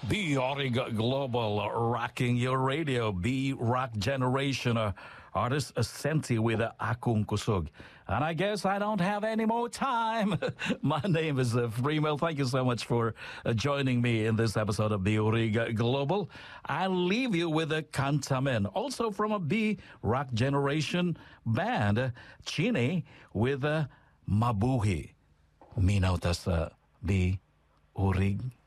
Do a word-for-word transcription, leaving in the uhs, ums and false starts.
B Orig Global, rocking your radio. B Rock Generation, uh, artist Senti with uh, Akong Kusog. And I guess I don't have any more time. My name is uh, Freemel. Thank you so much for uh, joining me in this episode of B Orig Global. I'll leave you with a Kantamen, also from a B Rock Generation band, uh, Chini with uh, Mabuhi. Minaw ta sa B Orig